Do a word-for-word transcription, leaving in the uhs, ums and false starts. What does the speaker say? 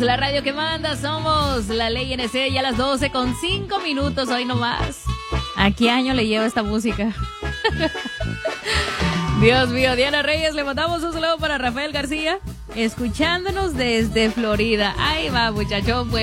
La radio que manda, somos la Ley N C, ya a las doce con cinco minutos, hoy nomás. ¿A qué año le lleva esta música? Dios mío, Diana Reyes, le mandamos un saludo para Rafael García, escuchándonos desde Florida. Ahí va, muchachón, pues.